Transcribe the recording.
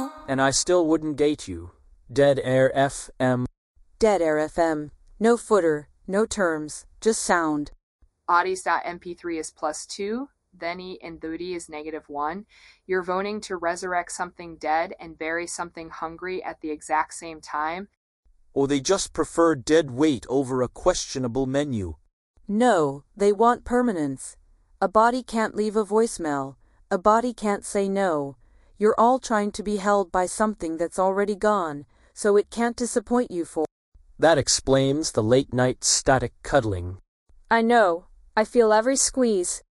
And I still wouldn't date you. Dead Air FM. Dead Air FM. No footer, no terms, just sound. Oddies.mp3 is +2. Theni and Thudi is -1. You're voting to resurrect something dead and bury something hungry at the exact same time. Or they just prefer dead weight over a questionable menu. No, they want permanence. A body can't leave a voicemail. A body can't say no. You're all trying to be held by something that's already gone, so it can't disappoint you for. That explains the late-night static cuddling. I know. I feel every squeeze.